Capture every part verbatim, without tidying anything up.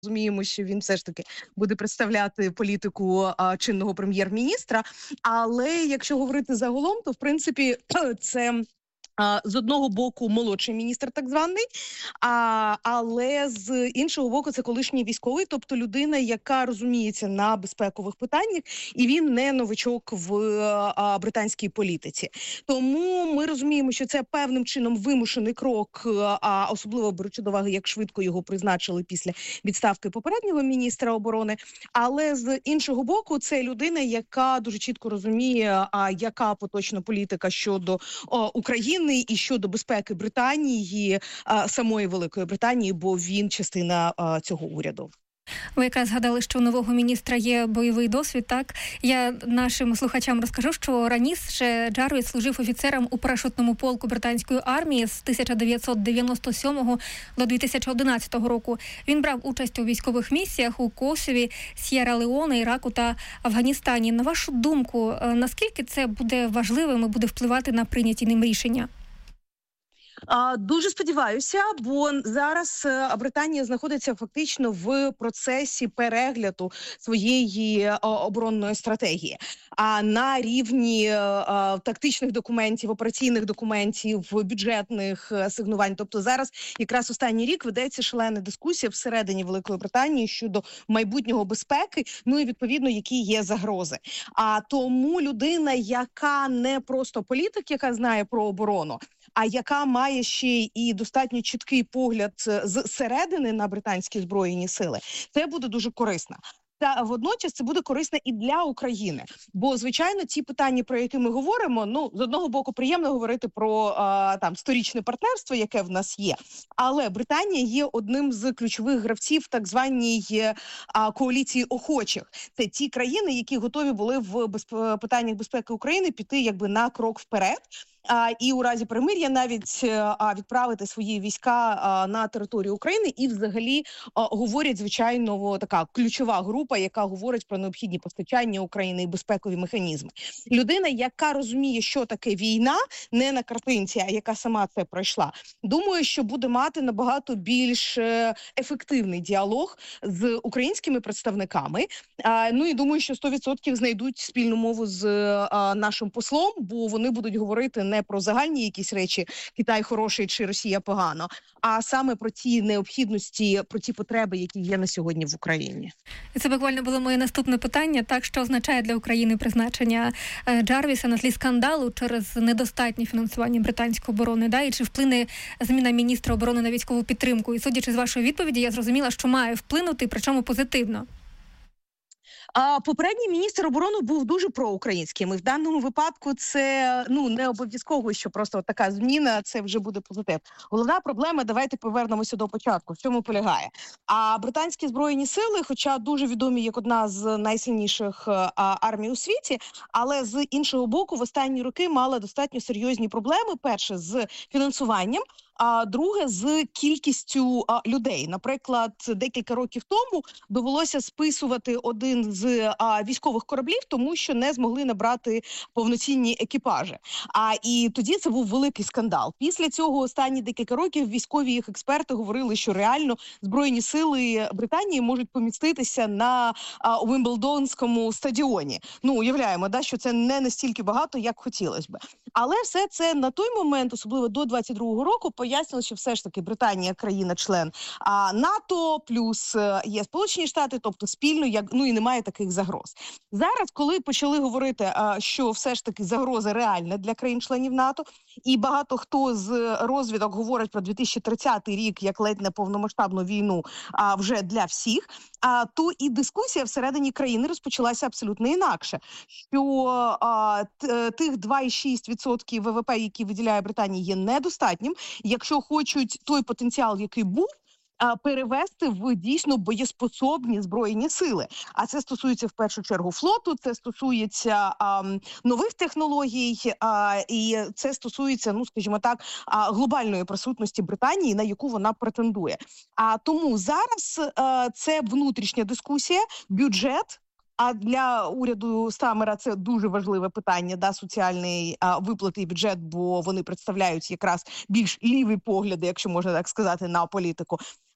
розуміємо, що він все ж таки буде представляти політику а, чинного прем'єр-міністра. Але якщо говорити загалом, то в принципі це а, з одного боку молодший міністр, так званий, а, але з іншого боку це колишній військовий, тобто людина, яка розуміється на безпекових питаннях, і він не новичок в а, британській політиці. Тому ми розуміємо, що це певним чином вимушений крок, а особливо беручи до уваги, як швидко його призначили після відставки попереднього міністра оборони. Але з іншого боку, це людина, яка дуже чітко розуміє, а яка поточна політика щодо о, України і щодо безпеки Британії, а, самої Великої Британії, бо він частина а, цього уряду. Ви якраз згадали, що у нового міністра є бойовий досвід, так? Я нашим слухачам розкажу, що раніше Джарвіс служив офіцером у парашутному полку британської армії з тисяча дев'ятсот дев'яносто сьомого до дві тисячі одинадцятого року. Він брав участь у військових місіях у Косові, С'єра-Леоне, Іраку та Афганістані. На вашу думку, наскільки це буде важливим і буде впливати на прийняті ним рішення? А, дуже сподіваюся, бо зараз Британія знаходиться фактично в процесі перегляду своєї а, оборонної стратегії. А на рівні а, тактичних документів, операційних документів, бюджетних асигнувань. Тобто зараз якраз останній рік ведеться шалена дискусія всередині Великої Британії щодо майбутнього безпеки, ну і відповідно, які є загрози. А тому людина, яка не просто політик, яка знає про оборону, а яка має ще і достатньо чіткий погляд з середини на британські збройні сили, це буде дуже корисно. Та водночас це буде корисно і для України. Бо, звичайно, ті питання, про які ми говоримо, ну, з одного боку, приємно говорити про а, там сторічне партнерство, яке в нас є. Але Британія є одним з ключових гравців в так званій а, коаліції охочих. Це ті країни, які готові були в безп... питаннях безпеки України піти якби на крок вперед. А, і у разі перемир'я навіть а, відправити свої війська а, на територію України. І взагалі а, говорять, звичайно, така ключова група, яка говорить про необхідні постачання України і безпекові механізми. Людина, яка розуміє, що таке війна, не на картинці, а яка сама це пройшла, думаю, що буде мати набагато більш ефективний діалог з українськими представниками. А, ну і думаю, що сто відсотків знайдуть спільну мову з а, нашим послом, бо вони будуть говорити не про загальні якісь речі, Китай хороший чи Росія погано, а саме про ті необхідності, про ті потреби, які є на сьогодні в Україні. І це буквально було моє наступне питання. Так, що означає для України призначення Джарвіса на тлі скандалу через недостатнє фінансування британської оборони, да? І чи вплине зміна міністра оборони на військову підтримку? І судячи з вашої відповіді, я зрозуміла, що має вплинути, причому позитивно. А попередній міністр оборони був дуже проукраїнським. І в даному випадку це ну не обов'язково, що просто така зміна, це вже буде позитив. Головна проблема, давайте повернемося до початку, в чому полягає. А британські збройні сили, хоча дуже відомі як одна з найсильніших а, армій у світі, але з іншого боку, в останні роки мала достатньо серйозні проблеми. Перше, з фінансуванням, а друге, з кількістю а, людей. Наприклад, декілька років тому довелося списувати один з а, військових кораблів, тому що не змогли набрати повноцінні екіпажі. А і тоді це був великий скандал. Після цього останні декілька років військові їх експерти говорили, що реально збройні сили Британії можуть поміститися на а, Уимблдонському стадіоні. Ну, уявляємо, да, що це не настільки багато, як хотілося б. Але все це на той момент, особливо до двадцять другого року, пояснили, що все ж таки Британія країна-член а, НАТО, плюс є Сполучені Штати, тобто спільно, як ну і немає таких загроз. Зараз, коли почали говорити, а, що все ж таки загроза реальна для країн-членів НАТО, і багато хто з розвідок говорить про дві тисячі тридцятий рік як ледь не повномасштабну війну, а вже для всіх, а то і дискусія всередині країни розпочалася абсолютно інакше. Що а, т, тих два цілих шість десятих відсотка ВВП, які виділяє Британія, є недостатнім. Якщо хочуть той потенціал, який був, перевести в дійсно боєспособні збройні сили. А це стосується в першу чергу флоту, це стосується а, нових технологій, а, і це стосується, ну скажімо так, а, глобальної присутності Британії, на яку вона претендує. А тому зараз а, це внутрішня дискусія, бюджет. А для уряду Стармера це дуже важливе питання, да, соціальний а, виплати і бюджет, бо вони представляють якраз більш ліві погляди, якщо можна так сказати, на політику.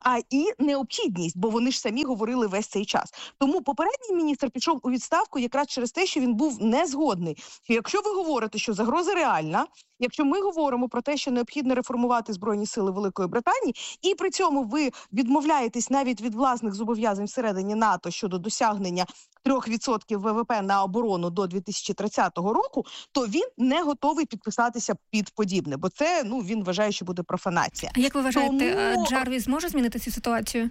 а і необхідність, бо вони ж самі говорили весь цей час. Тому попередній міністр пішов у відставку якраз через те, що він був не згодний. Що якщо ви говорите, що загроза реальна, якщо ми говоримо про те, що необхідно реформувати Збройні сили Великої Британії, і при цьому ви відмовляєтесь навіть від власних зобов'язань всередині НАТО щодо досягнення трьох відсотків ВВП на оборону до дві тисячі тридцятого року, то він не готовий підписатися під подібне, бо це, ну, він вважає, що буде профанація. А як ви вважаєте, Тому... Джарвіс зможе змінити цю ситуацію?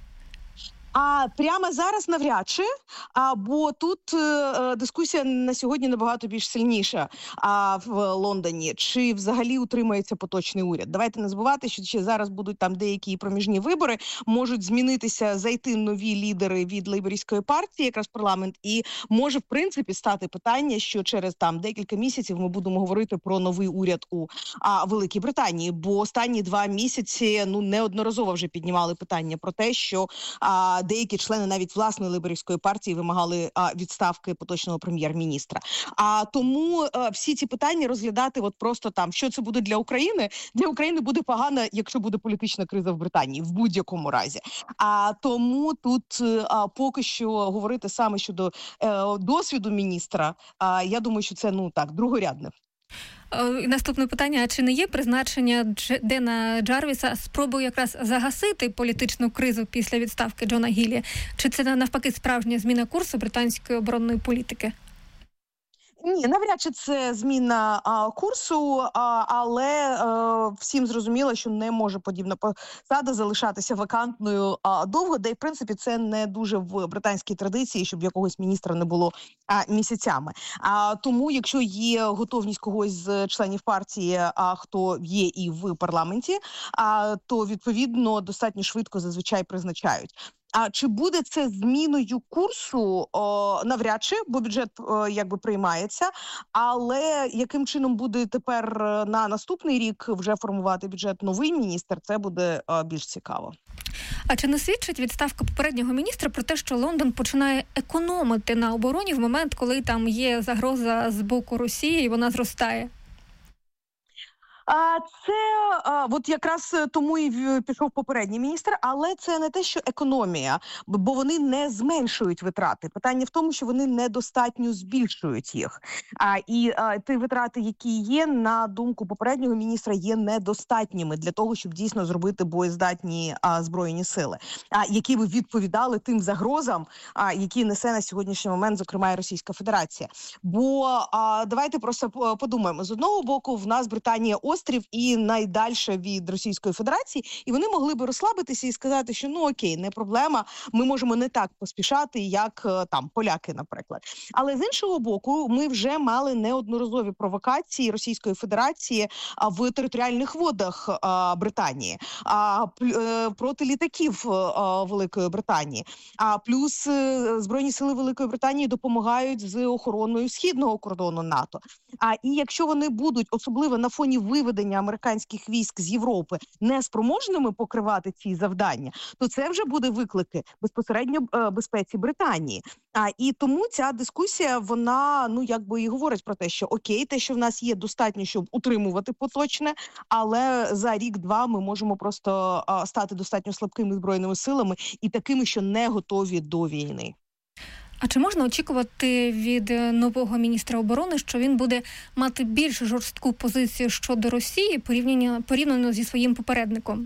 А прямо зараз навряд чи, а, бо тут е, дискусія на сьогодні набагато більш сильніша а, в Лондоні. Чи взагалі утримається поточний уряд? Давайте не забувати, що ще зараз будуть там деякі проміжні вибори, можуть змінитися, зайти нові лідери від лейбористської партії, якраз парламент, і може, в принципі, стати питання, що через там декілька місяців ми будемо говорити про новий уряд у а, Великій Британії, бо останні два місяці, ну, неодноразово вже піднімали питання про те, що а, деякі члени навіть власної лейбористської партії вимагали а, відставки поточного прем'єр-міністра. А тому а, всі ці питання розглядати от просто там, що це буде для України. Для України буде погано, якщо буде політична криза в Британії, в будь-якому разі. А тому тут а, поки що говорити саме щодо а, досвіду міністра, а, я думаю, що це, ну так, другорядне. І наступне питання, а чи не є призначення Дена Джарвіса спробою якраз загасити політичну кризу після відставки Джона Гіллі? Чи це навпаки справжня зміна курсу британської оборонної політики? Ні, навряд чи це зміна а, курсу, а, але а, всім зрозуміло, що не може подібна посада залишатися вакантною а, довго, де, в принципі, це не дуже в британській традиції, щоб якогось міністра не було а, місяцями. А, тому, якщо є готовність когось з членів партії, а хто є і в парламенті, а, то, відповідно, достатньо швидко зазвичай призначають. А чи буде це зміною курсу? О, навряд чи, бо бюджет о, якби приймається. Але яким чином буде тепер на наступний рік вже формувати бюджет новий міністр, це буде о, більш цікаво. А чи не свідчить відставка попереднього міністра про те, що Лондон починає економити на обороні в момент, коли там є загроза з боку Росії і вона зростає? А це а, от якраз тому і пішов попередній міністр, але це не те, що економія, бо вони не зменшують витрати. Питання в тому, що вони недостатньо збільшують їх. А і а, ті витрати, які є, на думку попереднього міністра, є недостатніми для того, щоб дійсно зробити боєздатні а, збройні сили, а які би відповідали тим загрозам, а, які несе на сьогоднішній момент, зокрема, і Російська Федерація. Бо а, давайте просто подумаємо: з одного боку, в нас Британія острів і найдальше від Російської Федерації, і вони могли би розслабитися і сказати, що ну окей, не проблема, ми можемо не так поспішати, як там поляки, наприклад. Але з іншого боку, ми вже мали неодноразові провокації Російської Федерації а, в територіальних водах а, Британії, а, проти літаків а, Великої Британії. А плюс а, Збройні сили Великої Британії допомагають з охороною східного кордону НАТО. А і якщо вони будуть, особливо на фоні виведення американських військ з Європи, не спроможними покривати ці завдання, то це вже буде виклики безпосередньо безпеці Британії. А і тому ця дискусія, вона, ну, якби і говорить про те, що окей, те, що в нас є, достатньо, щоб утримувати поточне, але за рік-два ми можемо просто а, стати достатньо слабкими збройними силами і такими, що не готові до війни. А чи можна очікувати від нового міністра оборони, що він буде мати більш жорстку позицію щодо Росії порівняно, порівняно зі своїм попередником?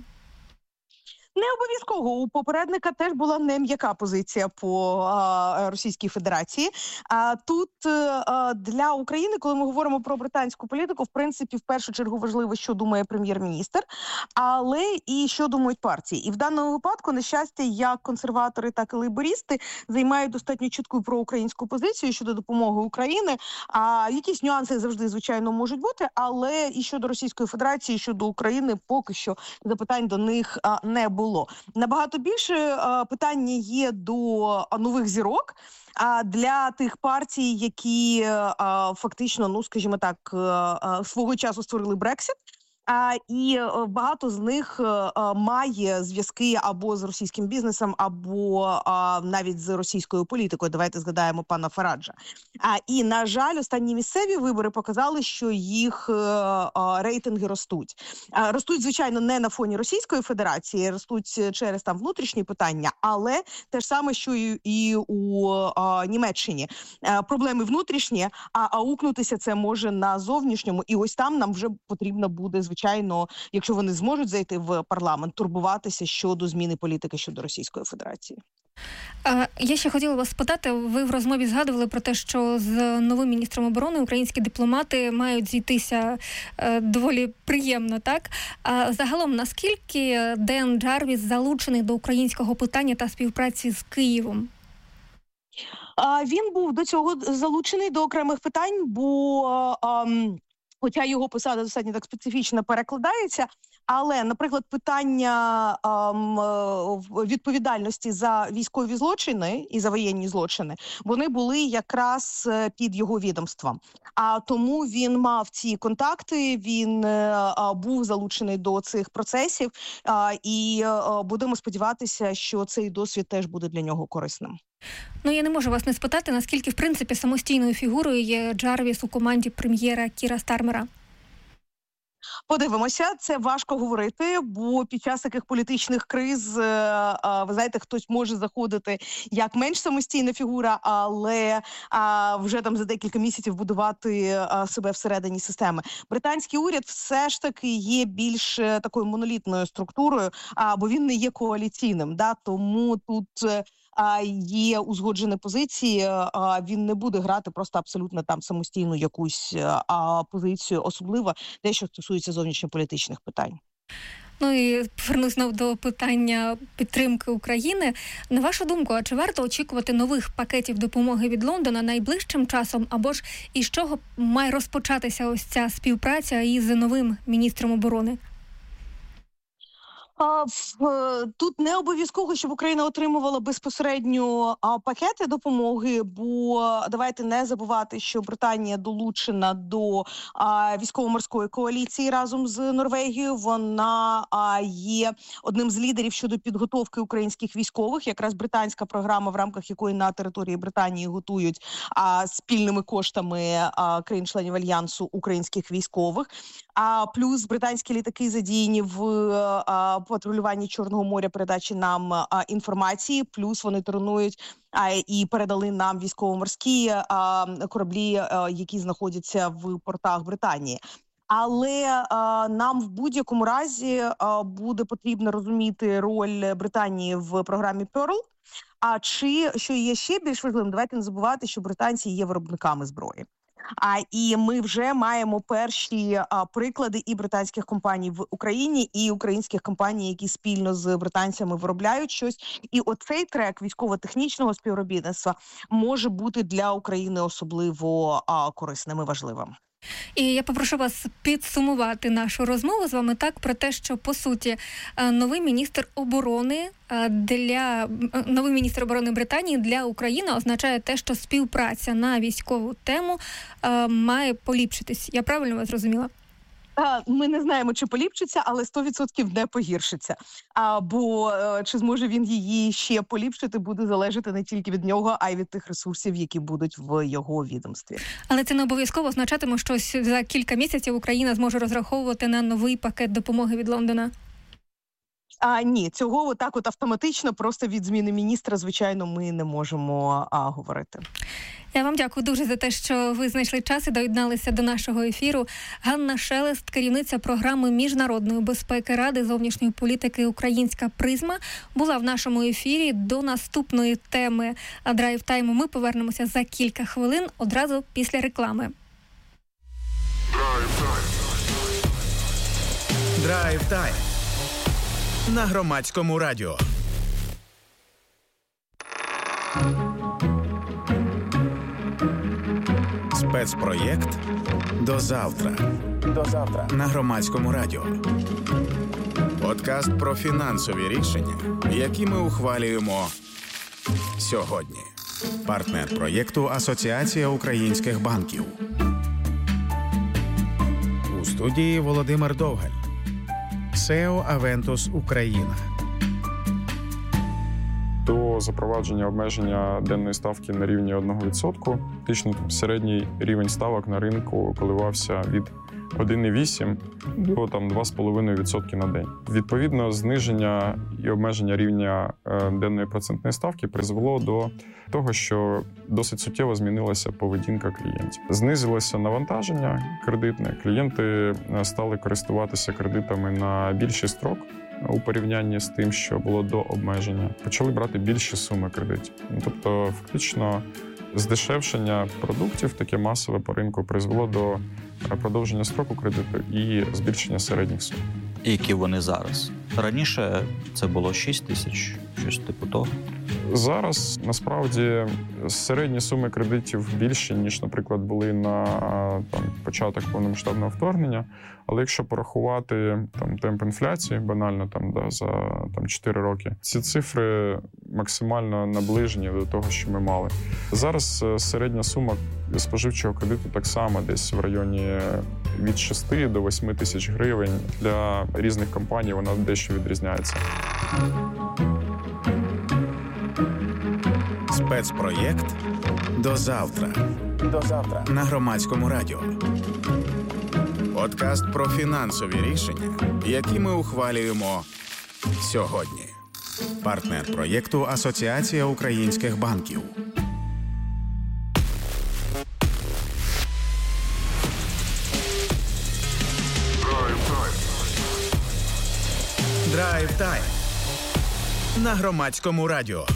Не обов'язково. У попередника теж була не м'яка позиція по а, Російській Федерації. А тут а, для України, коли ми говоримо про британську політику, в принципі, в першу чергу важливо, що думає прем'єр-міністр, але і що думають партії. І в даному випадку, на щастя, як консерватори, так і лейбористи займають достатньо чітку проукраїнську позицію щодо допомоги України. А якісь нюанси завжди, звичайно, можуть бути, але і щодо Російської Федерації, і щодо України поки що запитань до них а, не було. Було. Набагато більше а, питання є до а, нових зірок, а для тих партій, які а, фактично, ну, скажімо так, а, свого часу створили Брексит. А, і е, багато з них е, е, має зв'язки або з російським бізнесом, або е, навіть з російською політикою. Давайте згадаємо пана Фараджа. А, і, на жаль, останні місцеві вибори показали, що їх е, е, рейтинги ростуть. А, ростуть, звичайно, не на фоні Російської Федерації, ростуть через там внутрішні питання, але те ж саме, що і, і у е, Німеччині. Е, проблеми внутрішні, а аукнутися це може на зовнішньому. І ось там нам вже потрібно буде, звичайно, якщо вони зможуть зайти в парламент, турбуватися щодо зміни політики щодо Російської Федерації. А, я ще хотіла вас спитати, ви в розмові згадували про те, що з новим міністром оборони українські дипломати мають зійтися е, доволі приємно, так? А загалом, наскільки Ден Джарвіс залучений до українського питання та співпраці з Києвом? А, він був до цього залучений до окремих питань, бо а, хоча його посада достатньо так специфічно перекладається, але, наприклад, питання ем, відповідальності за військові злочини і за воєнні злочини, вони були якраз під його відомством. А тому він мав ці контакти, він е, був залучений до цих процесів, е, і е, будемо сподіватися, що цей досвід теж буде для нього корисним. Ну, я не можу вас не спитати, наскільки, в принципі, самостійною фігурою є Джарвіс у команді прем'єра Кіра Стармера? Подивимося, це важко говорити, бо під час таких політичних криз, ви знаєте, хтось може заходити як менш самостійна фігура, але вже там за декілька місяців будувати себе всередині системи. Британський уряд все ж таки є більш такою монолітною структурою, бо він не є коаліційним, да? Тому тут є узгоджені позиції, він не буде грати просто абсолютно там самостійну якусь позицію, особливо те, що стосується зовнішньополітичних питань. Ну і повернусь знов до питання підтримки України. На вашу думку, а чи варто очікувати нових пакетів допомоги від Лондона найближчим часом, або ж із чого має розпочатися ось ця співпраця із новим міністром оборони? Тут не обов'язково, щоб Україна отримувала безпосередньо пакети допомоги, бо давайте не забувати, що Британія долучена до військово-морської коаліції разом з Норвегією. Вона є одним з лідерів щодо підготовки українських військових. Якраз британська програма, в рамках якої на території Британії готують спільними коштами країн-членів Альянсу українських військових. А плюс британські літаки задіяні в а, патрулюванні Чорного моря, передачі нам а, інформації, плюс вони тренують а, і передали нам військово-морські а, кораблі, а, які знаходяться в портах Британії. Але а, нам в будь-якому разі а, буде потрібно розуміти роль Британії в програмі Pearl. А чи, що є ще більш важливим, давайте не забувати, що британці є виробниками зброї. А і ми вже маємо перші а, приклади і британських компаній в Україні, і українських компаній, які спільно з британцями виробляють щось. І оцей трек військово-технічного співробітництва може бути для України особливо а, корисним і важливим. І я попрошу вас підсумувати нашу розмову з вами так про те, що, по суті, новий міністр оборони для новий міністр оборони Британії для України означає те, що співпраця на військову тему має поліпшитись. Я правильно вас зрозуміла? Ми не знаємо, чи поліпшиться, але сто відсотків не погіршиться. А, бо чи зможе він її ще поліпшити, буде залежати не тільки від нього, а й від тих ресурсів, які будуть в його відомстві. Але це не обов'язково означатиме, що за кілька місяців Україна зможе розраховувати на новий пакет допомоги від Лондона? А, ні, цього отак от автоматично, просто від зміни міністра, звичайно, ми не можемо а, говорити. Я вам дякую дуже за те, що ви знайшли час і доєдналися до нашого ефіру. Ганна Шелест, керівниця програми Міжнародної безпеки Ради зовнішньої політики «Українська призма», була в нашому ефірі. До наступної теми драйв-тайму ми повернемося за кілька хвилин, одразу після реклами. Драйв-тайм на Громадському радіо. Спецпроєкт «До завтра». До завтра на Громадському радіо. Подкаст про фінансові рішення, які ми ухвалюємо сьогодні. Партнер проєкту Асоціація українських банків. У студії Володимир Довгаль. сео Авентус Україна. До запровадження обмеження денної ставки на рівні одного відсотка, фактично середній рівень ставок на ринку коливався від один цілих вісім до там два цілих п'ять відсотка на день. Відповідно, зниження і обмеження рівня денної процентної ставки призвело до того, що досить суттєво змінилася поведінка клієнтів. Знизилося навантаження кредитне, клієнти стали користуватися кредитами на більший строк у порівнянні з тим, що було до обмеження. Почали брати більші суми кредитів. Тобто, фактично, здешевшення продуктів, таке масове по ринку, призвело до продовження строку кредиту і збільшення середніх сум. І які вони зараз? Раніше це було шість тисяч, щось типу того? Зараз, насправді, середні суми кредитів більші, ніж, наприклад, були на там, початок повномасштабного вторгнення. Але якщо порахувати там, темп інфляції, банально там, да, за там, чотири роки, ці цифри максимально наближені до того, що ми мали. Зараз середня сума споживчого кредиту так само десь в районі від шести до восьми тисяч гривень. Для різних компаній вона дещо відрізняється. Спецпроєкт «До завтра». До завтра на Громадському радіо. Подкаст про фінансові рішення, які ми ухвалюємо сьогодні. Партнер проєкту Асоціація українських банків. Драйв тайм на Громадському радіо.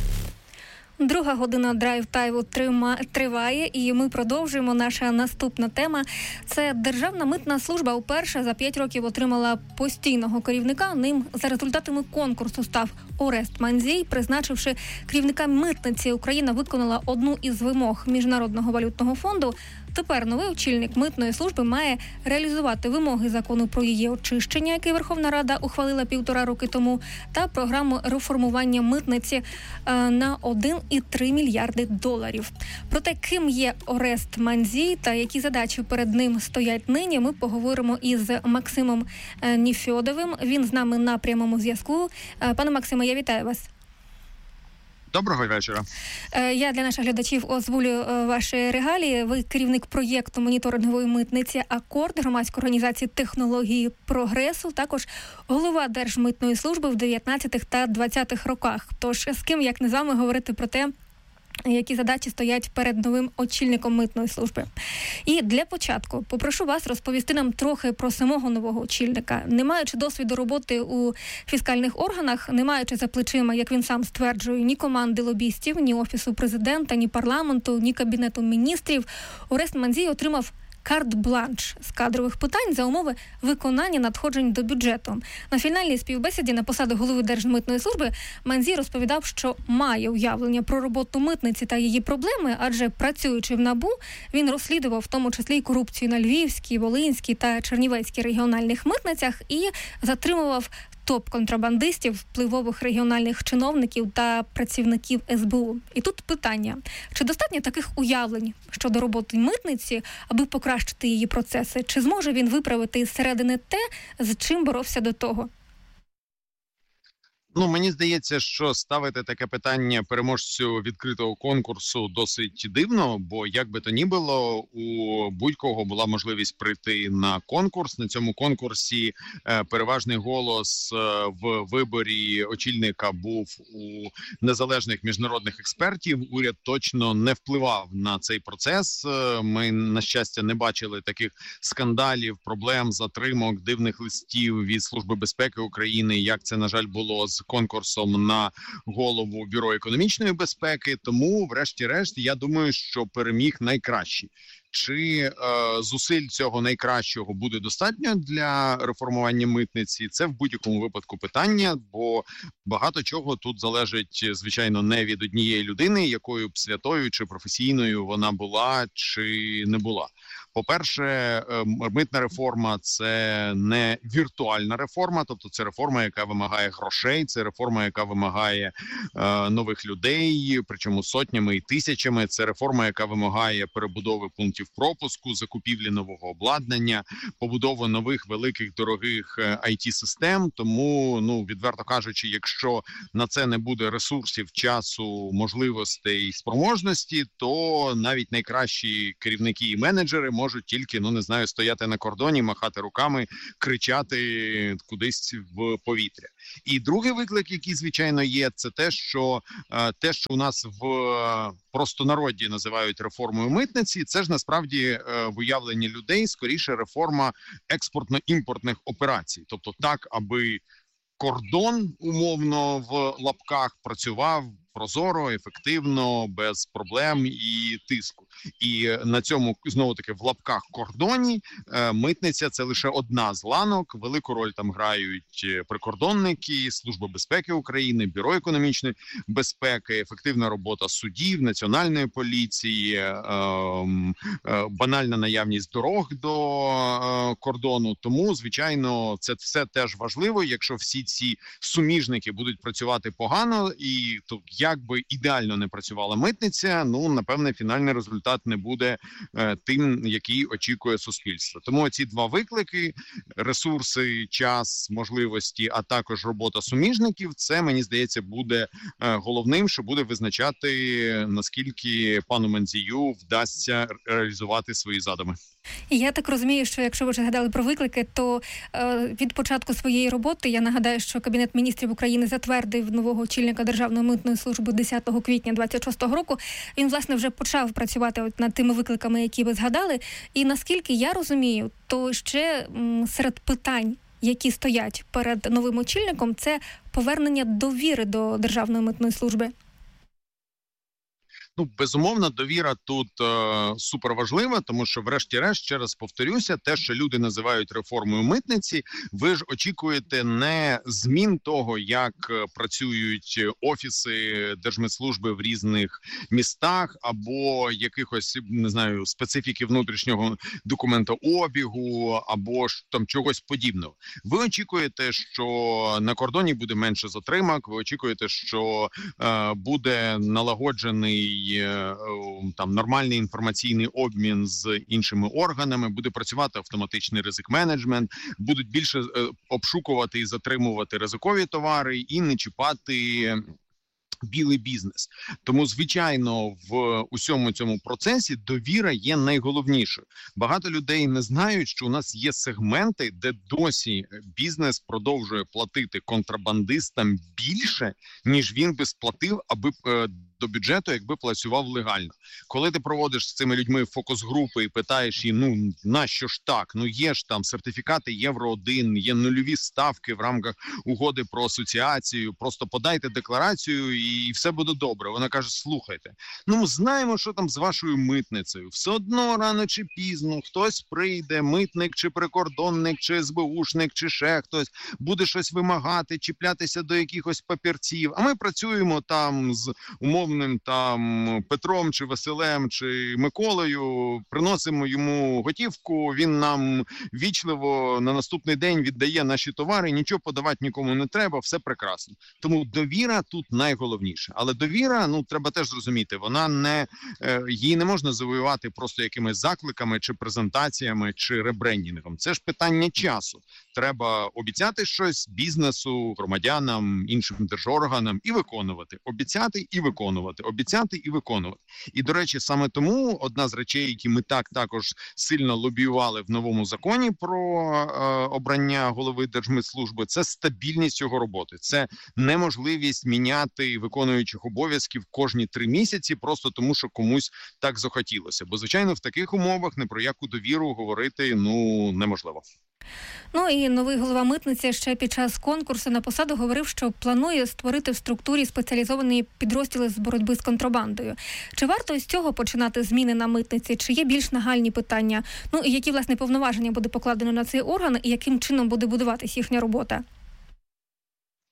Друга година драйв-тайму триває, і ми продовжуємо. Наша наступна тема – це Державна митна служба вперше за п'ять років отримала постійного керівника. Ним за результатами конкурсу став Орест Мандзій. Призначивши керівника митниці, Україна виконала одну із вимог Міжнародного валютного фонду. Тепер новий очільник митної служби має реалізувати вимоги закону про її очищення, який Верховна Рада ухвалила півтора роки тому, та програму реформування митниці на один цілих три мільярди доларів. Про те, ким є Орест Мандзій та які задачі перед ним стоять нині, ми поговоримо із Максимом Нефьодовим. Він з нами на прямому зв'язку. Пане Максиме, я вітаю вас. Доброго вечора. Я для наших глядачів озвучу ваші регалії. Ви керівник проєкту моніторингової митниці «Акорд» громадської організації технології прогресу, також голова Держмитної служби в дев'ятнадцятих та двадцятих роках. Тож з ким, як не з вами, говорити про те, які задачі стоять перед новим очільником митної служби. І для початку попрошу вас розповісти нам трохи про самого нового очільника. Не маючи досвіду роботи у фіскальних органах, не маючи за плечима, як він сам стверджує, ні команди лобістів, ні Офісу президента, ні парламенту, ні Кабінету міністрів, Орест Мандзій отримав карт-бланш з кадрових питань за умови виконання надходжень до бюджету. На фінальній співбесіді на посаду голови Держмитної служби Мандзій розповідав, що має уявлення про роботу митниці та її проблеми, адже працюючи в НАБУ, він розслідував в тому числі й корупцію на Львівській, Волинській та Чернівецькій регіональних митницях і затримував топ-контрабандистів, впливових регіональних чиновників та працівників ес бе у. І тут питання, чи достатньо таких уявлень щодо роботи митниці, аби покращити її процеси? Чи зможе він виправити зсередини те, з чим боровся до того? Ну, мені здається, що ставити таке питання переможцю відкритого конкурсу досить дивно, бо як би то ні було, у будь-кого була можливість прийти на конкурс. На цьому конкурсі е, переважний голос е, в виборі очільника був у незалежних міжнародних експертів. Уряд точно не впливав на цей процес. Е, ми, на щастя, не бачили таких скандалів, проблем, затримок, дивних листів від Служби безпеки України, як це, на жаль, було з конкурсом на голову Бюро економічної безпеки. Тому, врешті-решт, я думаю, що переміг найкращий. Чи е, зусиль цього найкращого буде достатньо для реформування митниці? Це в будь-якому випадку питання, бо багато чого тут залежить, звичайно, не від однієї людини, якою б святою чи професійною вона була чи не була. По-перше, митна реформа – це не віртуальна реформа, тобто це реформа, яка вимагає грошей, це реформа, яка вимагає е, нових людей, причому сотнями і тисячами. Це реформа, яка вимагає перебудови пунктів пропуску, закупівлі нового обладнання, побудови нових великих дорогих ай ті-систем. Тому, ну, відверто кажучи, якщо на це не буде ресурсів, часу, можливостей, спроможності, то навіть найкращі керівники і менеджери можуть тільки, ну, не знаю, стояти на кордоні, махати руками, кричати кудись в повітря. І другий виклик, який, звичайно, є, це те, що те, що у нас в простонароді називають реформою митниці, це ж насправді в уявленні людей скоріше реформа експортно-імпортних операцій. Тобто так, аби кордон, умовно, в лапках працював прозоро, ефективно, без проблем і тиску. І на цьому, знову-таки, в лапках кордоні митниця – це лише одна з ланок. Велику роль там грають прикордонники, Служба безпеки України, Бюро економічної безпеки, ефективна робота судів, національної поліції, банальна наявність дорог до кордону. Тому, звичайно, це все теж важливо. Якщо всі ці суміжники будуть працювати погано, і то як би ідеально не працювала митниця, ну, напевне, фінальний результат не буде е, тим, який очікує суспільство. Тому ці два виклики – ресурси, час, можливості, а також робота суміжників – це, мені здається, буде е, головним, що буде визначати, наскільки пану Мандзію вдасться реалізувати свої задуми. І я так розумію, що якщо ви вже згадали про виклики, то е, від початку своєї роботи, я нагадаю, що Кабінет міністрів України затвердив нового очільника Державної митної служби десятого квітня двадцять шостого року. Він, власне, вже почав працювати от над тими викликами, які ви згадали. І наскільки я розумію, то ще м, серед питань, які стоять перед новим очільником, це повернення довіри до Державної митної служби. Ну, безумовно, довіра тут е, суперважлива, тому що, врешті-решт, ще раз повторюся, те, що люди називають реформою митниці, ви ж очікуєте не змін того, як працюють офіси Держмитслужби в різних містах, або якихось, не знаю, специфіки внутрішнього документообігу, або ж там чогось подібного. Ви очікуєте, що на кордоні буде менше затримок, ви очікуєте, що е, буде налагоджений там нормальний інформаційний обмін з іншими органами, буде працювати автоматичний ризик-менеджмент, будуть більше е, обшукувати і затримувати ризикові товари і не чіпати білий бізнес. Тому, звичайно, в усьому цьому процесі довіра є найголовнішою. Багато людей не знають, що у нас є сегменти, де досі бізнес продовжує платити контрабандистам більше, ніж він би сплатив, аби е, до бюджету, якби працював легально. Коли ти проводиш з цими людьми фокус-групи і питаєш їх, ну, нащо ж так? Ну, є ж там сертифікати Євро один, є нульові ставки в рамках угоди про асоціацію, просто подайте декларацію і все буде добре. Вона каже, слухайте, ну, ми знаємо, що там з вашою митницею. Все одно, рано чи пізно, хтось прийде, митник, чи прикордонник, чи ес бе ушник, чи ще хтось, буде щось вимагати, чіплятися до якихось папірців. А ми працюємо там з умовним там Петром, чи Василем, чи Миколою, приносимо йому готівку, він нам вічливо на наступний день віддає наші товари, нічого подавати нікому не треба, все прекрасно. Тому довіра тут найголовніше. Але довіра, ну, треба теж зрозуміти, вона не, її не можна завоювати просто якимись закликами, чи презентаціями, чи ребрендінгом. Це ж питання часу. Треба обіцяти щось бізнесу, громадянам, іншим держорганам і виконувати. Обіцяти і виконувати. Обіцяти і виконувати. І, до речі, саме тому одна з речей, які ми так також сильно лобіювали в новому законі про е, обрання голови Держмитслужби, це стабільність його роботи. Це неможливість міняти виконуючих обов'язків кожні три місяці просто тому, що комусь так захотілося. Бо, звичайно, в таких умовах не про яку довіру говорити, ну, неможливо. Ну і новий голова митниці ще під час конкурсу на посаду говорив, що планує створити в структурі спеціалізовані підрозділи з боротьби з контрабандою. Чи варто з цього починати зміни на митниці? Чи є більш нагальні питання? Ну і які, власне, повноваження буде покладено на цей орган і яким чином буде будуватись їхня робота?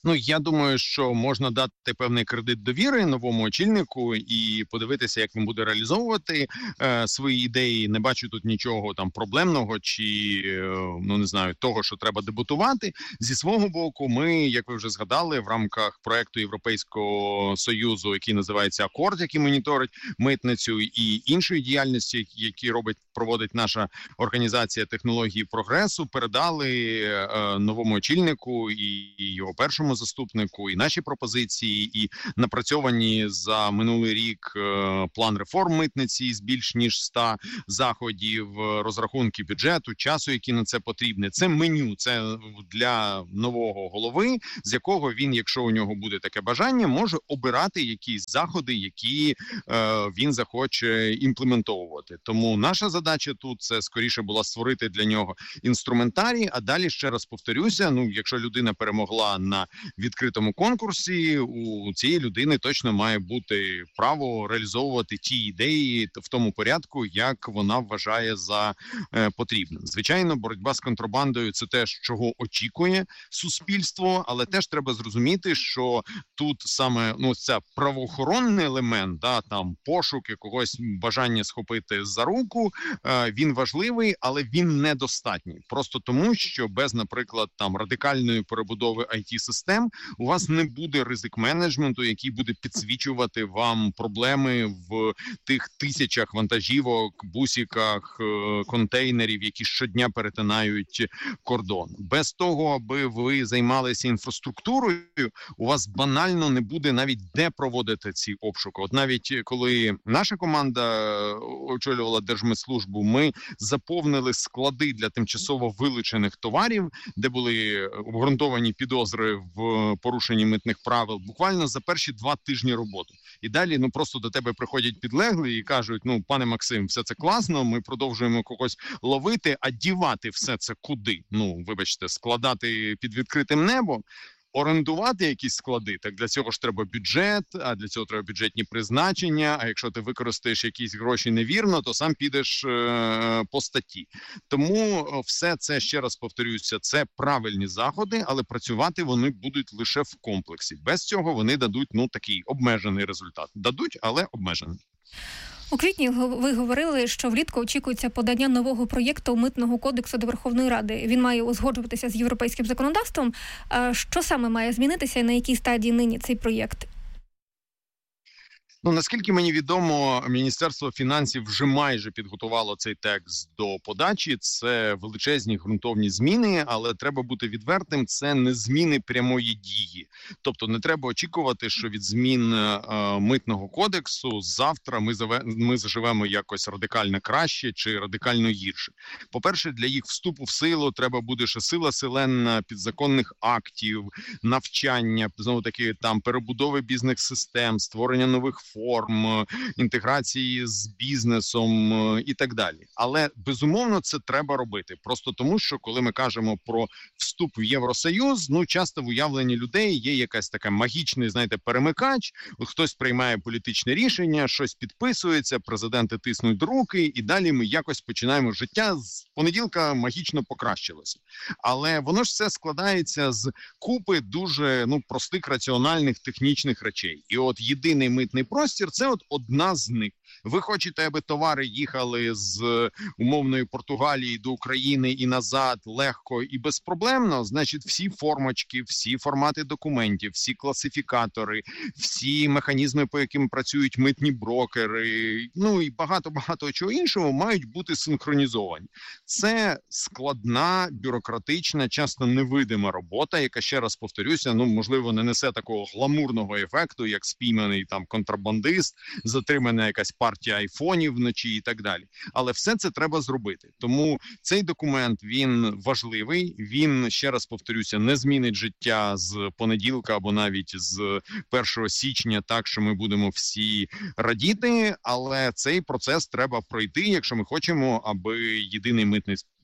Ну, я думаю, що можна дати певний кредит довіри новому очільнику і подивитися, як він буде реалізовувати е, свої ідеї. Не бачу тут нічого там проблемного чи, е, ну не знаю, того, що треба дебатувати. Зі свого боку, ми, як ви вже згадали, в рамках проекту Європейського Союзу, який називається «Акорд», який моніторить митницю, і іншої діяльності, які робить, проводить наша організація технології прогресу, передали е, новому очільнику і його першому заступнику, і наші пропозиції, і напрацьовані за минулий рік е, план реформ митниці з більш ніж ста заходів, розрахунки бюджету, часу, які на це потрібні. Це меню, це для нового голови, з якого він, якщо у нього буде таке бажання, може обирати якісь заходи, які е, він захоче імплементовувати. Тому наша задача тут це скоріше була створити для нього інструментарій, а далі ще раз повторюся, ну, якщо людина перемогла на відкритому конкурсі, у цієї людини точно має бути право реалізовувати ті ідеї в тому порядку, як вона вважає за е, потрібне. Звичайно, боротьба з контрабандою – це те, чого очікує суспільство, але теж треба зрозуміти, що тут саме ну ця правоохоронний елемент, да, там пошук якогось бажання схопити за руку, е, він важливий, але він недостатній. Просто тому, що без, наприклад, там радикальної перебудови ай ті-систем у вас не буде ризик-менеджменту, який буде підсвічувати вам проблеми в тих тисячах вантажівок, бусиках, контейнерів, які щодня перетинають кордон. Без того, аби ви займалися інфраструктурою, у вас банально не буде навіть де проводити ці обшуки. От навіть коли наша команда очолювала Держмитслужбу, ми заповнили склади для тимчасово вилучених товарів, де були обґрунтовані підозри в порушенні митних правил, буквально за перші два тижні роботи. І далі, ну, просто до тебе приходять підлеглі і кажуть, ну, пане Максим, все це класно, ми продовжуємо когось ловити, а дівати все це куди? Ну, вибачте, складати під відкритим небом? Орендувати якісь склади, так для цього ж треба бюджет, а для цього треба бюджетні призначення, а якщо ти використаєш якісь гроші невірно, то сам підеш е- по статті. Тому все це, ще раз повторюся, це правильні заходи, але працювати вони будуть лише в комплексі. Без цього вони дадуть, ну, такий обмежений результат. Дадуть, але обмежений. У квітні ви говорили, що влітку очікується подання нового проєкту Митного кодексу до Верховної Ради. Він має узгоджуватися з європейським законодавством. Що саме має змінитися і на якій стадії нині цей проєкт? Ну, наскільки мені відомо, Міністерство фінансів вже майже підготувало цей текст до подачі. Це величезні ґрунтовні зміни, але треба бути відвертим, це не зміни прямої дії. Тобто не треба очікувати, що від змін е, митного кодексу завтра ми, заве, ми заживемо якось радикально краще чи радикально гірше. По-перше, для їх вступу в силу треба буде ще сила селена підзаконних актів, навчання, знову-таки там перебудови бізнес-систем, створення нових форм, інтеграції з бізнесом і так далі. Але, безумовно, це треба робити. Просто тому, що коли ми кажемо про вступ в Євросоюз, ну, часто в уявленні людей є якась така магічний, знаєте, перемикач, от хтось приймає політичне рішення, щось підписується, президенти тиснуть руки, і далі ми якось починаємо життя. З понеділка магічно покращилося. Але воно ж все складається з купи дуже, ну, простих, раціональних, технічних речей. І от єдиний митний простір – це от одна з них. Ви хочете, аби товари їхали з умовної Португалії до України і назад легко і безпроблемно, значить всі формочки, всі формати документів, всі класифікатори, всі механізми, по яким працюють митні брокери, ну і багато-багато чого іншого мають бути синхронізовані. Це складна, бюрократична, часто невидима робота, яка, ще раз повторюся, ну, можливо, не несе такого гламурного ефекту, як спійманий там контрабандист, затримана якась партія айфонів вночі і так далі. Але все це треба зробити. Тому цей документ, він важливий, він, ще раз повторюся, не змінить життя з понеділка або навіть з першого січня так, що ми будемо всі радіти, але цей процес треба пройти, якщо ми хочемо, аби єдиний митний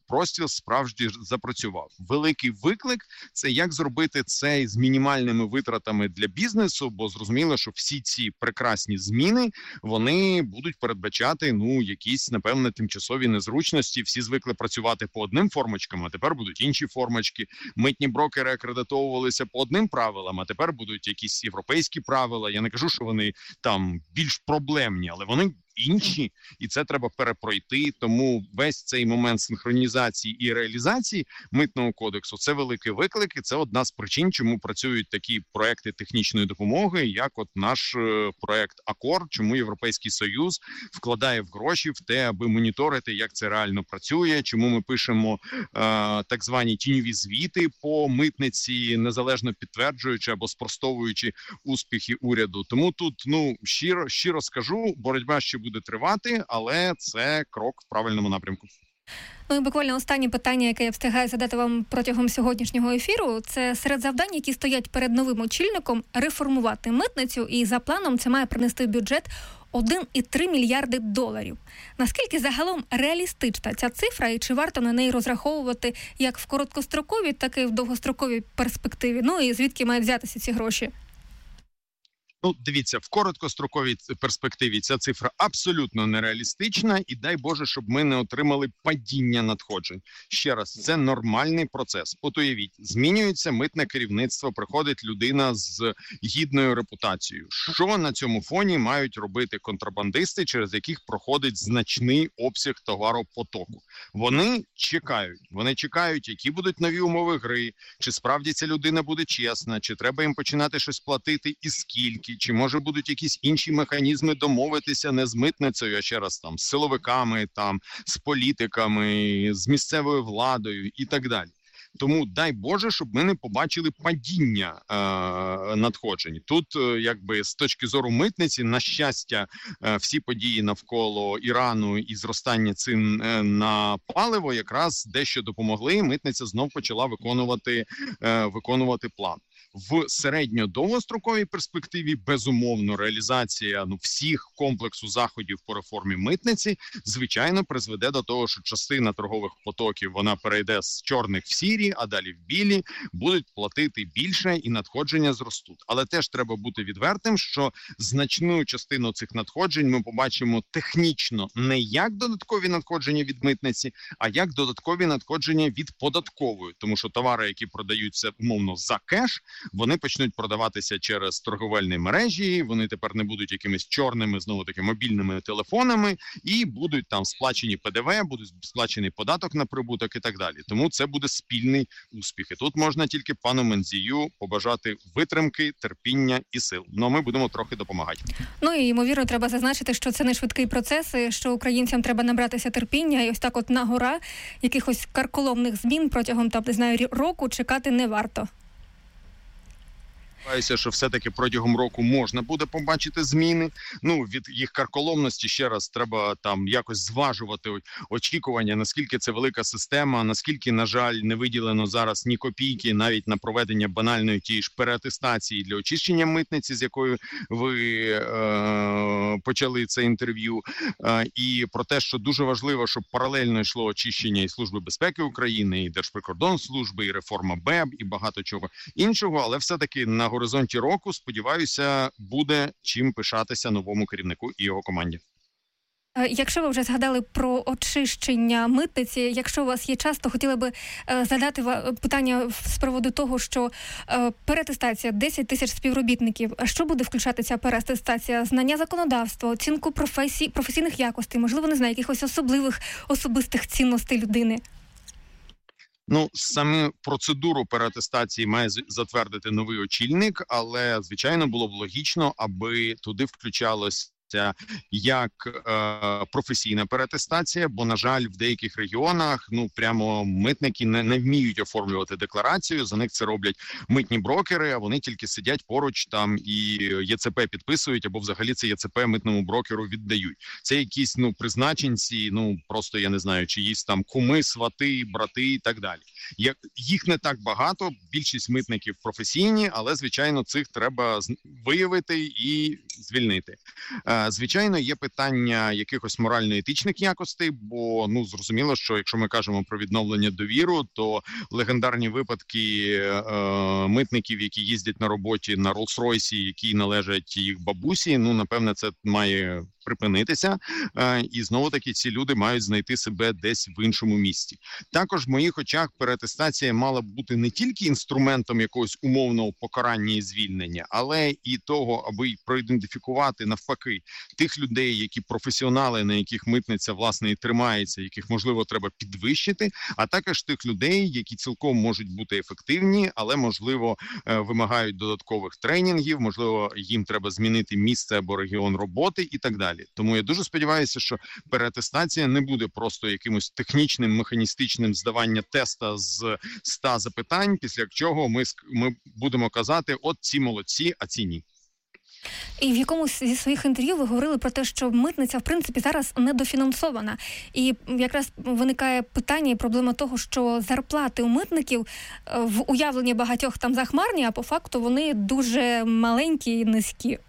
простір справді запрацював. Великий виклик – це як зробити це з мінімальними витратами для бізнесу, бо зрозуміло, що всі ці прекрасні зміни, вони будуть передбачати, ну, якісь, напевне, тимчасові незручності. Всі звикли працювати по одним формочкам, а тепер будуть інші формочки. Митні брокери акредитовувалися по одним правилам, а тепер будуть якісь європейські правила. Я не кажу, що вони там більш проблемні, але вони інші, і це треба перепройти. Тому весь цей момент синхронізації і реалізації митного кодексу – це великий виклик, і це одна з причин, чому працюють такі проекти технічної допомоги, як от наш проект «Акор», чому Європейський Союз вкладає в гроші в те, аби моніторити, як це реально працює, чому ми пишемо е, так звані тіньові звіти по митниці, незалежно підтверджуючи або спростовуючи успіхи уряду. Тому тут, ну, щиро, щиро скажу, боротьба ще буде тривати, але це крок в правильному напрямку. Ну і буквально останнє питання, яке я встигаю задати вам протягом сьогоднішнього ефіру, це серед завдань, які стоять перед новим очільником, реформувати митницю, і за планом це має принести в бюджет один цілих три десятих мільярди доларів. Наскільки загалом реалістична ця цифра, і чи варто на неї розраховувати як в короткостроковій, так і в довгостроковій перспективі? Ну і звідки мають взятися ці гроші? Ну, дивіться, в короткостроковій перспективі ця цифра абсолютно нереалістична, і дай Боже, щоб ми не отримали падіння надходжень. Ще раз, це нормальний процес. От уявіть, змінюється митне керівництво, приходить людина з гідною репутацією. Що на цьому фоні мають робити контрабандисти, через яких проходить значний обсяг товаропотоку? Вони чекають. Вони чекають, які будуть нові умови гри, чи справді ця людина буде чесна, чи треба їм починати щось платити і скільки. Чи, може, будуть якісь інші механізми домовитися не з митницею, а ще раз там з силовиками, там з політиками, з місцевою владою і так далі. Тому дай Боже, щоб ми не побачили падіння е, надходжень. Тут, е, якби, з точки зору митниці, на щастя, е, всі події навколо Ірану і зростання цін е, на паливо якраз дещо допомогли. Митниця знов почала виконувати, е, виконувати план. В середньо-довгостроковій перспективі, безумовно, реалізація ну, всіх комплексу заходів по реформі митниці, звичайно, призведе до того, що частина торгових потоків, вона перейде з чорних в сірі, а далі в білі, будуть платити більше і надходження зростуть. Але теж треба бути відвертим, що значну частину цих надходжень ми побачимо технічно не як додаткові надходження від митниці, а як додаткові надходження від податкової. Тому що товари, які продаються умовно за кеш, вони почнуть продаватися через торговельні мережі, вони тепер не будуть якимись чорними, знову-таки, мобільними телефонами, і будуть там сплачені Пе Де Ве, будуть сплачений податок на прибуток і так далі. Тому це буде спільний успіх. І тут можна тільки пану Мандзію побажати витримки, терпіння і сил. Ну, ми будемо трохи допомагати. Ну і, ймовірно, треба зазначити, що це не швидкий процес, і що українцям треба набратися терпіння, і ось так от на-гора якихось карколомних змін протягом, там, не знаю, року чекати не варто. Сподіваюся, що все-таки протягом року можна буде побачити зміни. Ну, від їх карколомності ще раз треба там якось зважувати очікування, наскільки це велика система, наскільки, на жаль, не виділено зараз ні копійки навіть на проведення банальної тієї ж переатестації для очищення митниці, з якою ви е, почали це інтерв'ю. Е, і про те, що дуже важливо, щоб паралельно йшло очищення і Служби безпеки України, і Держприкордонслужби, і реформа Бе Е Б, і багато чого іншого, але все-таки на горизонті року, сподіваюся, буде чим пишатися новому керівнику і його команді. Якщо ви вже згадали про очищення митниці, якщо у вас є час, то хотіла би задати питання з приводу того, що переатестація, десять тисяч співробітників, а що буде включати ця переатестація? Знання законодавства, оцінку професій, професійних якостей, можливо, не знаю, якихось особливих особистих цінностей людини? Ну, саме процедуру переатестації має затвердити новий очільник, але, звичайно, було б логічно, аби туди включалось як е, професійна переатестація, бо, на жаль, в деяких регіонах, ну, прямо митники не, не вміють оформлювати декларацію, за них це роблять митні брокери, а вони тільки сидять поруч там і Є Це Пе підписують, або взагалі це Є Це Пе митному брокеру віддають. Це якісь, ну, призначенці, ну, просто, я не знаю, чиїсь там куми, свати, брати і так далі. Як, їх не так багато, більшість митників професійні, але, звичайно, цих треба виявити і звільнити. Звичайно, є питання якихось морально-етичних якостей, бо, ну, зрозуміло, що якщо ми кажемо про відновлення довіру, то легендарні випадки е, митників, які їздять на роботі на Роллс-Ройсі, які належать їх бабусі, ну, напевне, це має припинитися, і знову-таки ці люди мають знайти себе десь в іншому місці. Також в моїх очах переатестація мала б бути не тільки інструментом якогось умовного покарання і звільнення, але і того, аби проідентифікувати навпаки тих людей, які професіонали, на яких митниця, власне, і тримається, яких, можливо, треба підвищити, а також тих людей, які цілком можуть бути ефективні, але, можливо, вимагають додаткових тренінгів, можливо, їм треба змінити місце або регіон роботи і так далі. Тому я дуже сподіваюся, що переатестація не буде просто якимось технічним, механістичним здавання теста з ста запитань, після чого ми, ми будемо казати, от ці молодці, а ці ні. І в якомусь зі своїх інтерв'ю ви говорили про те, що митниця, в принципі, зараз недофінансована. І якраз виникає питання і проблема того, що зарплати у митників в уявленні багатьох там захмарні, а по факту вони дуже маленькі і низькі.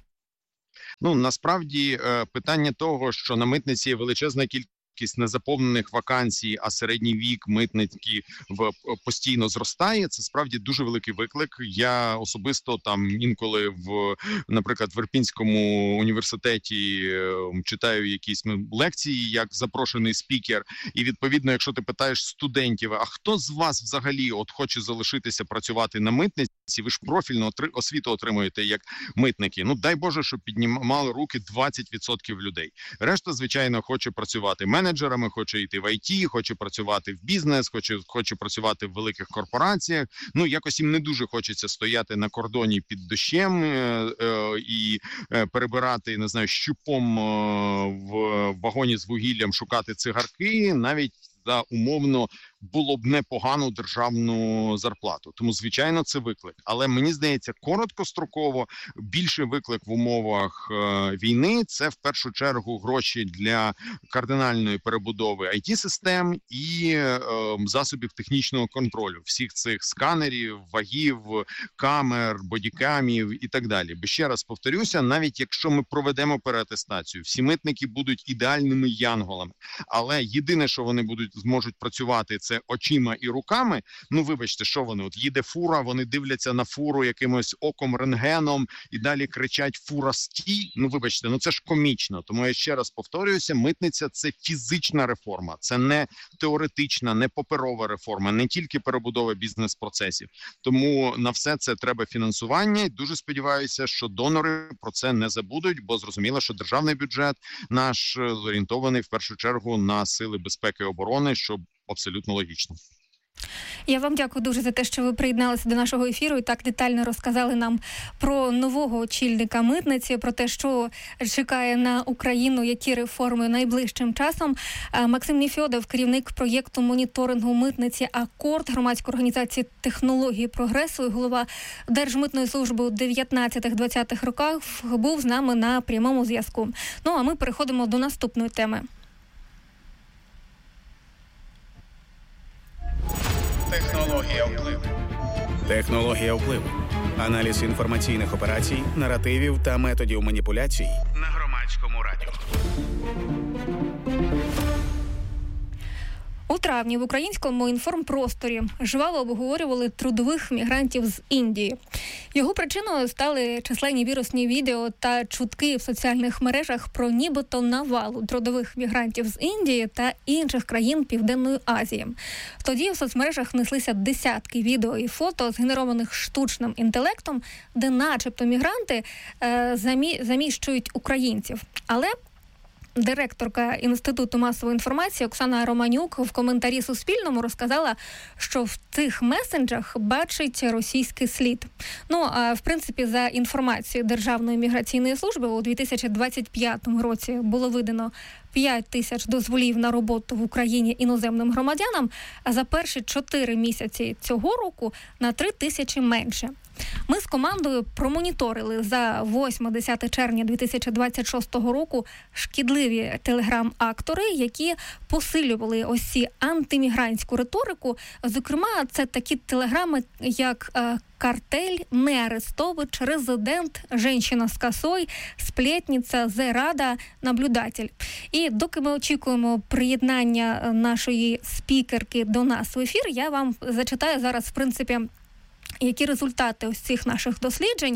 Ну, насправді, питання того, що на митниці є величезна кількість незаповнених вакансій, а середній вік митники в постійно зростає. Це справді дуже великий виклик. Я особисто там інколи в, наприклад, в Ірпінському університеті читаю якісь лекції як запрошений спікер. І відповідно, якщо ти питаєш студентів, а хто з вас взагалі от хоче залишитися працювати на митниці, ви ж профільну освіту отримуєте як митники. Ну, дай Боже, щоб піднімали руки двадцять відсотків людей. Решта, звичайно, хоче працювати менеджерами, хоче йти в ай ті, хоче працювати в бізнес, хоче, хоче працювати в великих корпораціях. Ну, якось їм не дуже хочеться стояти на кордоні під дощем е, е, і е, перебирати, не знаю, щупом е, в вагоні з вугіллям, шукати цигарки, навіть за умовно було б непогану державну зарплату. Тому, звичайно, це виклик. Але мені здається, короткостроково більший виклик в умовах е, війни – це в першу чергу гроші для кардинальної перебудови ай ті-систем і е, засобів технічного контролю. Всіх цих сканерів, вагів, камер, бодікамів і так далі. Бо ще раз повторюся, навіть якщо ми проведемо переатестацію, всі митники будуть ідеальними янголами. Але єдине, що вони будуть зможуть працювати, це очима і руками. Ну, вибачте, що вони? От їде фура, вони дивляться на фуру якимось оком, рентгеном і далі кричать «фура, стій». Ну, вибачте, ну це ж комічно. Тому я ще раз повторююся, митниця – це фізична реформа. Це не теоретична, не паперова реформа, не тільки перебудова бізнес-процесів. Тому на все це треба фінансування. І дуже сподіваюся, що донори про це не забудуть, бо зрозуміло, що державний бюджет наш зорієнтований в першу чергу на сили безпеки і оборони, що абсолютно логічно. Я вам дякую дуже за те, що ви приєдналися до нашого ефіру і так детально розказали нам про нового очільника митниці, про те, що чекає на Україну, які реформи найближчим часом. Максим Нефьодов, керівник проєкту моніторингу митниці «Акорд» громадської організації технології прогресу і голова Держмитної служби у дев'ятнадцятих-двадцятих роках, був з нами на прямому зв'язку. Ну, а ми переходимо до наступної теми. Технологія впливу. Технологія впливу. Аналіз інформаційних операцій, наративів та методів маніпуляцій на Громадському радіо. У травні в українському інформпросторі жваво обговорювали трудових мігрантів з Індії. Його причиною стали численні вірусні відео та чутки в соціальних мережах про нібито навалу трудових мігрантів з Індії та інших країн Південної Азії. Тоді в соцмережах неслися десятки відео і фото, згенерованих штучним інтелектом, де начебто мігранти е, замі, заміщують українців. Але директорка Інституту масової інформації Оксана Романюк в коментарі Суспільному розказала, що в цих месенджах бачить російський слід. Ну, а в принципі, за інформацією Державної міграційної служби, у дві тисячі двадцять п'ятому році було видано п'ять тисяч дозволів на роботу в Україні іноземним громадянам, а за перші чотири місяці цього року на три тисячі менше. Ми з командою промоніторили за восьме-десяте червня дві тисячі двадцять шостого року шкідливі телеграм-актори, які посилювали ось ці антимігрантську риторику. Зокрема, це такі телеграми, як е, «Картель», «Не арестович», «Резидент», «Женщина з косой», «Сплетниця», «Зе Рада», «Наблюдатель». І доки ми очікуємо приєднання нашої спікерки до нас в ефір, я вам зачитаю зараз, в принципі, які результати ось цих наших досліджень,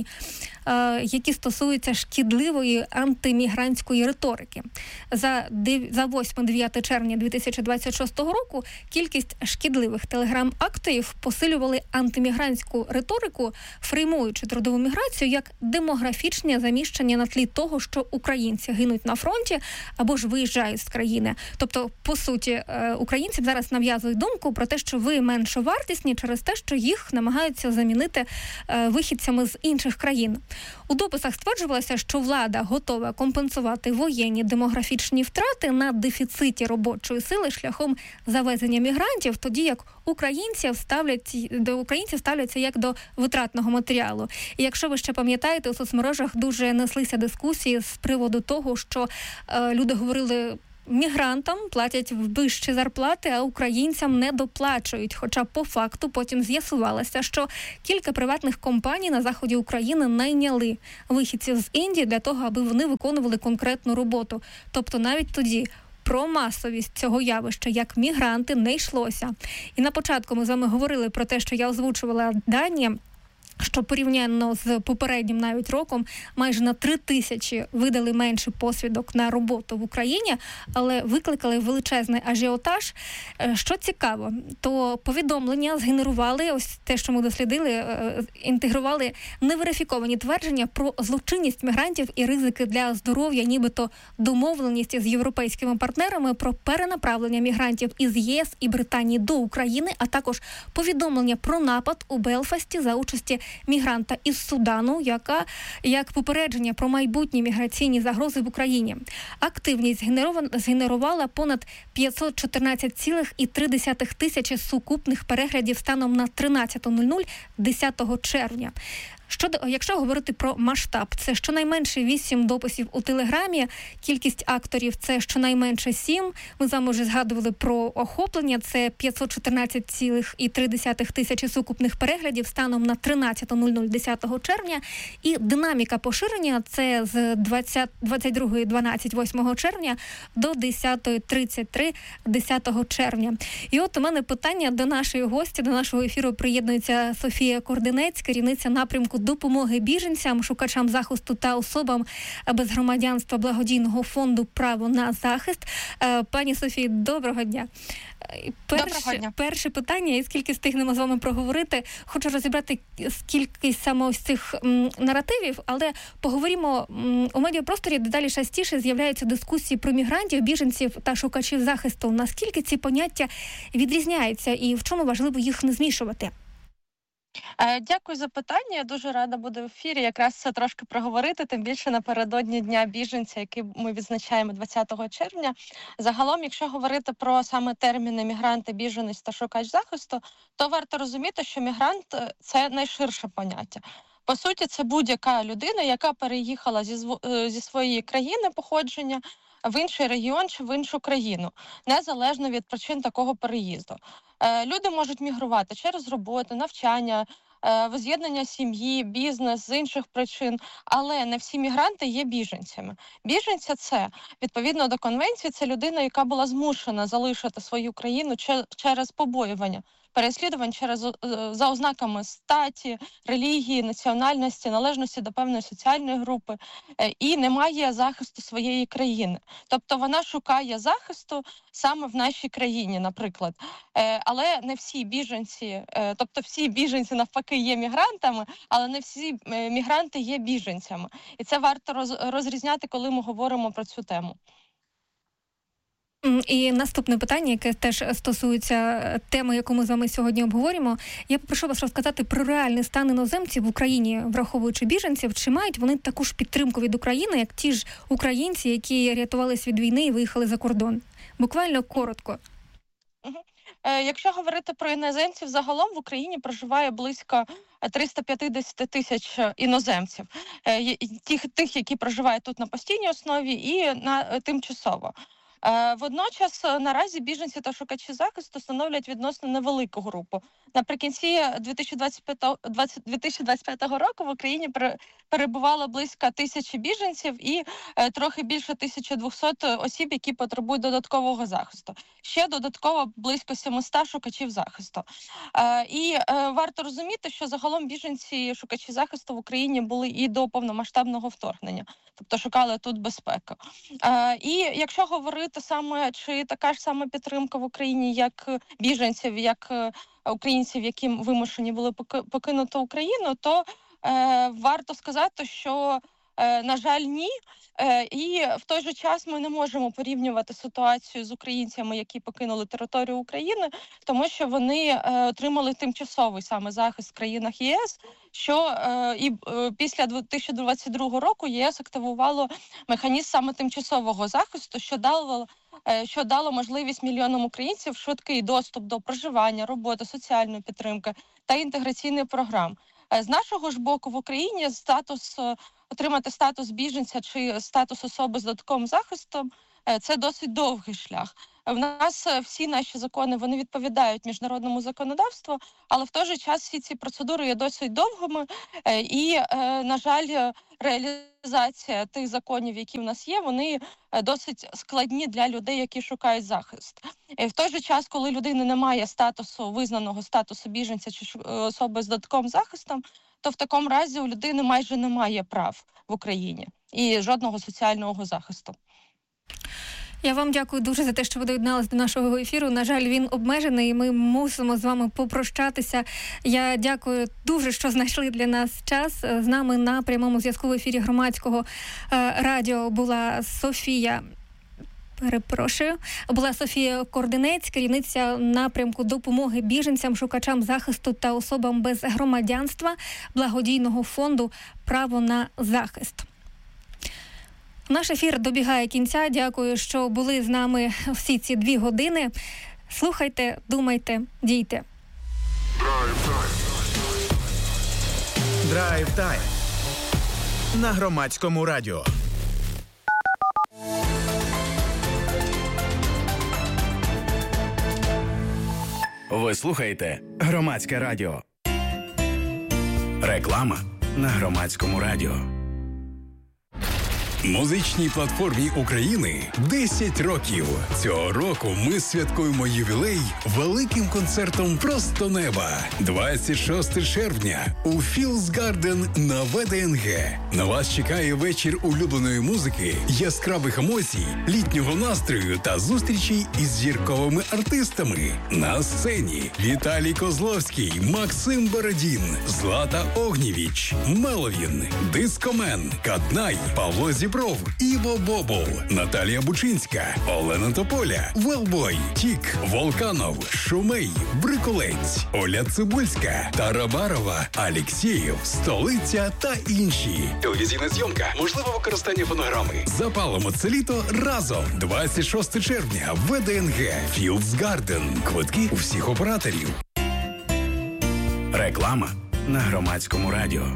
е, які стосуються шкідливої антимігрантської риторики. За, за восьме-дев'яте червня дві тисячі двадцять шостого року кількість шкідливих телеграм-актів посилювали антимігрантську риторику, фреймуючи трудову міграцію як демографічне заміщення на тлі того, що українці гинуть на фронті або ж виїжджають з країни. Тобто, по суті, українцям зараз нав'язують думку про те, що ви меншовартісні через те, що їх намагаються замінити е, вихідцями з інших країн. У дописах стверджувалося, що влада готова компенсувати воєнні демографічні втрати на дефіциті робочої сили шляхом завезення мігрантів, тоді як українців ставлять, до українців ставляться як до витратного матеріалу. І якщо ви ще пам'ятаєте, у соцмережах дуже неслися дискусії з приводу того, що е, люди говорили, мігрантам платять вищі зарплати, а українцям не доплачують. Хоча по факту потім з'ясувалося, що кілька приватних компаній на заході України найняли вихідців з Індії для того, аби вони виконували конкретну роботу. Тобто навіть тоді про масовість цього явища як мігранти не йшлося. І на початку ми з вами говорили про те, що я озвучувала дані, що порівняно з попереднім навіть роком майже на три тисячі видали менше посвідок на роботу в Україні, але викликали величезний ажіотаж. Що цікаво, то повідомлення згенерували, ось те, що ми дослідили, інтегрували неверифіковані твердження про злочинність мігрантів і ризики для здоров'я, нібито домовленість з європейськими партнерами про перенаправлення мігрантів із ЄС і Британії до України, а також повідомлення про напад у Белфасті за участі мігранта із Судану, яка як попередження про майбутні міграційні загрози в Україні. Активність згенерувала понад п'ятсот чотирнадцять цілих три десятих тисячі сукупних переглядів станом на тринадцяте нуль нуль десятого червня. Щодо, якщо говорити про масштаб, це щонайменше вісім дописів у Телеграмі, кількість акторів – це щонайменше сім. Ми з вами вже згадували про охоплення, це п'ятсот чотирнадцять цілих три десятих тисячі сукупних переглядів станом на тринадцяте нуль нуль десятого червня. І динаміка поширення – це з двадцять другої дванадцять восьмого червня до десятої тридцять три десятого червня. І от у мене питання до нашої гості, до нашого ефіру приєднується Софія Кординець, керівниця напрямку допомоги біженцям, шукачам захисту та особам без громадянства благодійного фонду «Право на захист». Пані Софії, доброго дня. Перше, доброго дня. Перше питання, і скільки встигнемо з вами проговорити, хочу розібрати скільки саме ось цих м, наративів, але поговоримо м, у медіапросторі дедалі частіше з'являються дискусії про мігрантів, біженців та шукачів захисту. Наскільки ці поняття відрізняються і в чому важливо їх не змішувати? Дякую за питання. Я дуже рада буду в ефірі якраз це трошки проговорити, тим більше напередодні Дня біженця, який ми відзначаємо двадцятого червня. Загалом, якщо говорити про саме терміни мігранти, біженець та шукач захисту, то варто розуміти, що мігрант – це найширше поняття. По суті, це будь-яка людина, яка переїхала зі, зі своєї країни походження в інший регіон чи в іншу країну, незалежно від причин такого переїзду. Е, люди можуть мігрувати через роботу, навчання, е, воз'єднання сім'ї, бізнес, з інших причин, але не всі мігранти є біженцями. Біженці – це, відповідно до конвенції, це людина, яка була змушена залишити свою країну через побоювання, переслідувань через за ознаками статі, релігії, національності, належності до певної соціальної групи і не має захисту своєї країни. Тобто вона шукає захисту саме в нашій країні, наприклад. Але не всі біженці, тобто всі біженці навпаки є мігрантами, але не всі мігранти є біженцями. І це варто розрізняти, коли ми говоримо про цю тему. І наступне питання, яке теж стосується теми, яку ми з вами сьогодні обговоримо. Я попрошу вас розказати про реальний стан іноземців в Україні, враховуючи біженців. Чи мають вони таку ж підтримку від України, як ті ж українці, які рятувались від війни і виїхали за кордон? Буквально коротко. Якщо говорити про іноземців, загалом в Україні проживає близько триста п'ятдесят тисяч іноземців, тих, тих, які проживають тут на постійній основі і на тимчасово. Водночас наразі біженці та шукачі захисту становлять відносно невелику групу. Наприкінці дві тисячі двадцять п'ятого року в Україні перебувало близько тисячі біженців і трохи більше тисяча двісті осіб, які потребують додаткового захисту. Ще додатково близько сімсот шукачів захисту. І варто розуміти, що загалом біженці і шукачі захисту в Україні були і до повномасштабного вторгнення, тобто шукали тут безпеку. І якщо говорити саме, чи така ж сама підтримка в Україні, як біженців, як українців, які вимушені були покинути Україну, то е, варто сказати, що, е, на жаль, ні. Е, і в той же час ми не можемо порівнювати ситуацію з українцями, які покинули територію України, тому що вони е, отримали тимчасовий саме захист в країнах ЄС, що е, і е, після дві тисячі двадцять другого року ЄС активувало механізм саме тимчасового захисту, що дало що дало можливість мільйонам українців швидкий доступ до проживання, роботи, соціальної підтримки та інтеграційних програм. З нашого ж боку в Україні статус, отримати статус біженця чи статус особи з додатковим захистом – це досить довгий шлях. В нас всі наші закони, вони відповідають міжнародному законодавству, але в той же час всі ці процедури є досить довгими і, на жаль, реалізація тих законів, які в нас є, вони досить складні для людей, які шукають захист. І в той же час, коли людина не має статусу, визнаного статусу біженця чи особи з додатковим захистом, то в такому разі у людини майже немає прав в Україні і жодного соціального захисту. Я вам дякую дуже за те, що ви доєдналися до нашого ефіру. На жаль, він обмежений, і ми мусимо з вами попрощатися. Я дякую дуже, що знайшли для нас час. З нами на прямому зв'язку в ефірі Громадського радіо була Софія Перепрошую. Була Софія Кординець, керівниця напрямку допомоги біженцям, шукачам захисту та особам без громадянства благодійного фонду «Право на захист». Наш ефір добігає кінця. Дякую, що були з нами всі ці дві години. Слухайте, думайте, дійте. Драйв тайм на Громадському радіо. Ви слухаєте Громадське радіо. Реклама на Громадському радіо. Музичній платформі України десять років. Цього року ми святкуємо ювілей великим концертом «Просто неба». двадцять шостого червня у Fields Garden на ВДНГ. На вас чекає вечір улюбленої музики, яскравих емоцій, літнього настрою та зустрічей із зірковими артистами. На сцені Віталій Козловський, Максим Бородін, Злата Огнєвіч, Меловін, Дискомен, Каднай, Павло Зібров, Іво Бобол, Наталія Бучинська, Олена Тополя, Велбой, Тік, Волканов, Шумей, Бриколець, Оля Цибульська, Тарабарова, Алєксєєв, Столиця та інші. Телевізійна зйомка, можливе використання фонограми. Запалимо це літо разом. двадцять шостого червня, ВДНГ, Fields Garden. Квитки у всіх операторів. Реклама на Громадському радіо.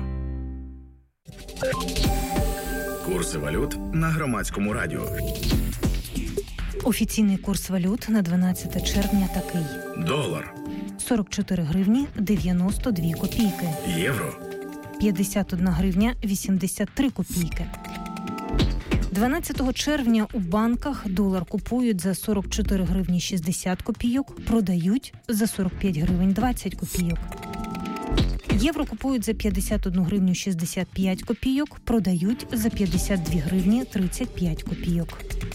Курси валют на Громадському радіо. Офіційний курс валют на дванадцяте червня такий. Долар сорок чотири гривні дев'яносто дві копійки. Євро п'ятдесят одна гривня вісімдесят три копійки. дванадцятого червня у банках долар купують за сорок чотири гривні шістдесят копійок, продають за сорок п'ять гривень двадцять копійок. Євро купують за п'ятдесят одну гривню шістдесят п'ять копійок, продають за п'ятдесят дві гривні тридцять п'ять копійок.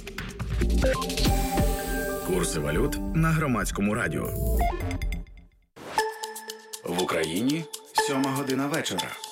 Курси валют на Громадському радіо. В Україні сьома година вечора.